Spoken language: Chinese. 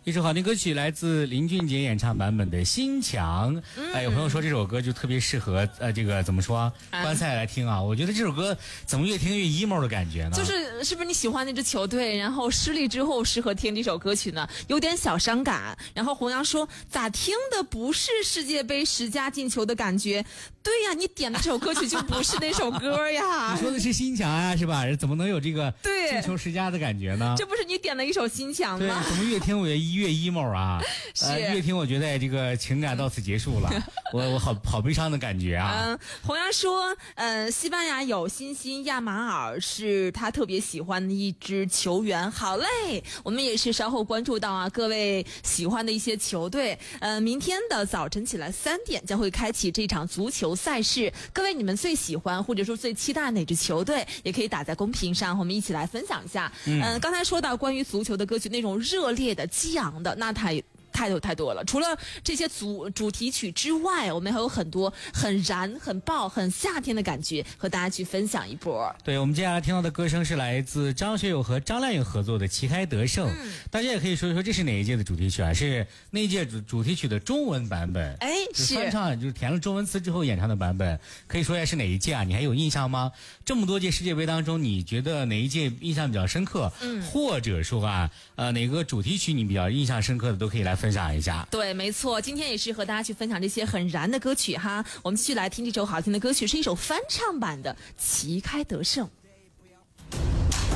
一首好听歌曲来自林俊杰演唱版本的《心墙》。有朋友说这首歌就特别适合这个怎么说观赛来听啊？我觉得这首歌怎么越听越 emo 的感觉呢？ 是不是你喜欢那支球队，然后失利之后适合听这首歌曲呢？有点小伤感。然后弘扬说咋听的不是世界杯10加进球的感觉？对呀，你点的这首歌曲就不是那首歌呀。 你说的是心墙啊，是吧？怎么能有这个进球10加的感觉呢？ 这不是你点的一首心墙吗？ 对，怎么越听我越 emo 啊？越听我觉得这个情感到此结束了，我好悲伤的感觉啊。 弘扬说，西班牙有辛辛亚马尔是他特别喜欢的一支球员。好嘞，我们也是稍后关注到啊，各位喜欢的一些球队。明天的早晨起来3点将会开启这场足球赛事。各位你们最喜欢或者说最期待哪支球队，也可以打在公屏上，我们一起来分享一下。刚才说到关于足球的歌曲，那种热烈的激昂的，那太多了。除了这些主题曲之外，我们还有很多很燃、很爆、很夏天的感觉，和大家去分享一波。 对，我们接下来听到的歌声是来自张学友和张靓颖合作的《旗开得胜》。大家也可以说一说这是哪一届的主题曲啊？是那一届主题曲的中文版本。是翻唱，就是填了中文词之后演唱的版本。可以说一下是哪一届啊？你还有印象吗？这么多届世界杯当中，你觉得哪一届印象比较深刻？或者说哪个主题曲你比较印象深刻的，都可以来分享一下。 对，没错，今天也是和大家去分享这些很燃的歌曲哈。我们继续来听这首好听的歌曲，是一首翻唱版的《旗开得胜》。